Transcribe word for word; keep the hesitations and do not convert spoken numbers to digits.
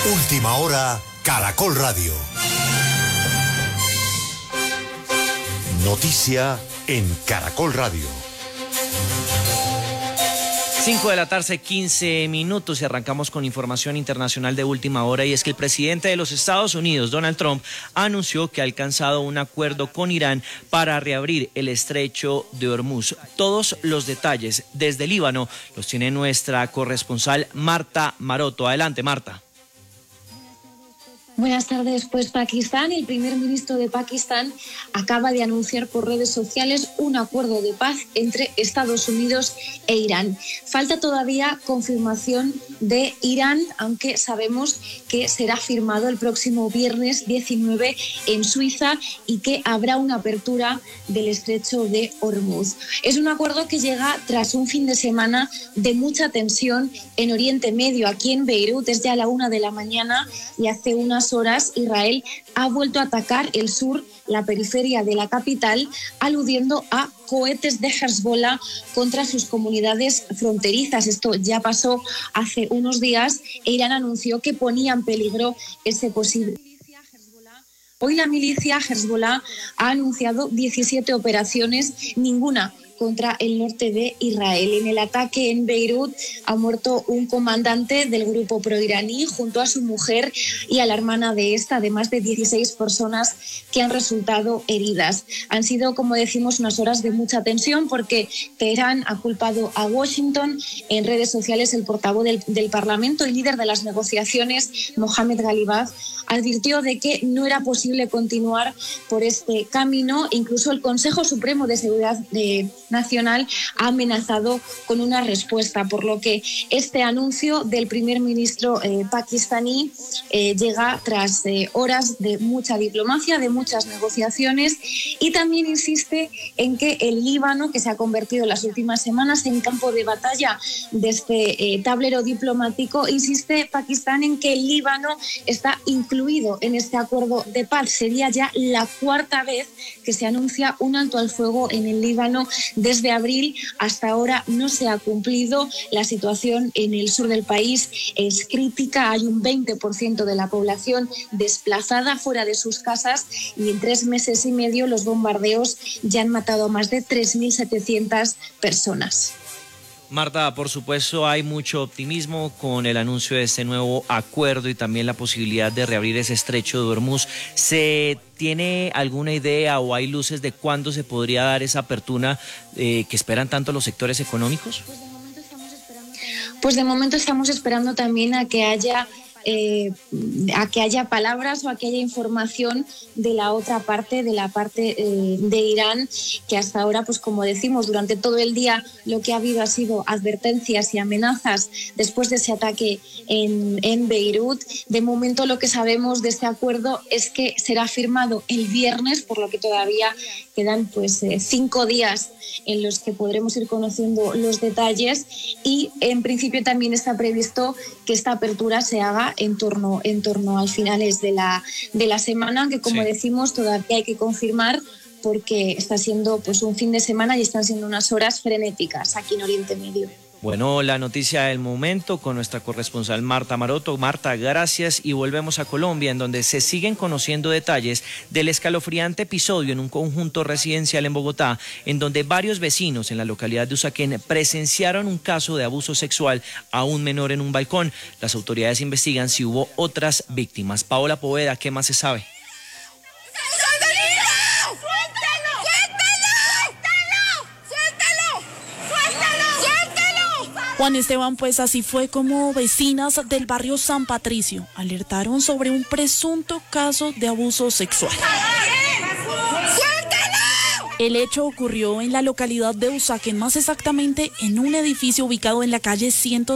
Última hora, Caracol Radio. Noticia en Caracol Radio. cinco de la tarde, quince minutos, y arrancamos con información internacional de última hora, y es que el presidente de los Estados Unidos, Donald Trump, anunció que ha alcanzado un acuerdo con Irán para reabrir el estrecho de Hormuz. Todos los detalles desde Líbano los tiene nuestra corresponsal Marta Maroto. Adelante, Marta. Buenas tardes. Pues Pakistán, el primer ministro de Pakistán acaba de anunciar por redes sociales un acuerdo de paz entre Estados Unidos e Irán. Falta todavía confirmación de Irán, aunque sabemos que será firmado el próximo viernes diecinueve en Suiza y que habrá una apertura del estrecho de Hormuz. Es un acuerdo que llega tras un fin de semana de mucha tensión en Oriente Medio. Aquí en Beirut es ya la una de la mañana y hace unas horas Israel ha vuelto a atacar el sur, la periferia de la capital, aludiendo a cohetes de Hezbollah contra sus comunidades fronterizas. Esto ya pasó hace unos días e Irán anunció que ponía en peligro ese posible. Hoy la milicia Hezbollah ha anunciado diecisiete operaciones, ninguna contra el norte de Israel. En el ataque en Beirut ha muerto un comandante del grupo proiraní junto a su mujer y a la hermana de esta, además de dieciséis personas que han resultado heridas. Han sido, como decimos, unas horas de mucha tensión porque Teherán ha culpado a Washington. En redes sociales, el portavoz del, del Parlamento y líder de las negociaciones, Mohamed Ghalibaf, advirtió de que no era posible continuar por este camino. Incluso el Consejo Supremo de Seguridad de Nacional ha amenazado con una respuesta, por lo que este anuncio del primer ministro eh, pakistaní eh, llega tras eh, horas de mucha diplomacia, de muchas negociaciones, y también insiste en que el Líbano, que se ha convertido en las últimas semanas en campo de batalla de este eh, tablero diplomático, insiste Pakistán en que el Líbano está incluido en este acuerdo de paz. Sería ya la cuarta vez que se anuncia un alto al fuego en el Líbano. Desde abril hasta ahora no se ha cumplido. La situación en el sur del país es crítica. Hay un veinte por ciento de la población desplazada fuera de sus casas y en tres meses y medio los bombardeos ya han matado a más de tres mil setecientas personas. Marta, por supuesto hay mucho optimismo con el anuncio de este nuevo acuerdo y también la posibilidad de reabrir ese estrecho de Hormuz. ¿Se tiene alguna idea o hay luces de cuándo se podría dar esa apertura eh, que esperan tanto los sectores económicos? Pues de momento estamos esperando también a que haya Eh, a que haya palabras o a que haya información de la otra parte, de la parte eh, de Irán, que hasta ahora, pues como decimos, durante todo el día lo que ha habido ha sido advertencias y amenazas después de ese ataque en, en Beirut. De momento lo que sabemos de este acuerdo es que será firmado el viernes, por lo que todavía quedan pues eh, cinco días en los que podremos ir conociendo los detalles, y en principio también está previsto que esta apertura se haga en torno, en torno al finales de la, de la semana, que como sí. decimos todavía hay que confirmar porque está siendo pues un fin de semana y están siendo unas horas frenéticas aquí en Oriente Medio. Bueno, la noticia del momento con nuestra corresponsal Marta Maroto. Marta, gracias, y volvemos a Colombia, en donde se siguen conociendo detalles del escalofriante episodio en un conjunto residencial en Bogotá, en donde varios vecinos en la localidad de Usaquén presenciaron un caso de abuso sexual a un menor en un balcón. Las autoridades investigan si hubo otras víctimas. Paola Poveda, ¿qué más se sabe? Juan Esteban, pues así fue como vecinas del barrio San Patricio alertaron sobre un presunto caso de abuso sexual. El hecho ocurrió en la localidad de Usaquén, más exactamente en un edificio ubicado en la calle ciento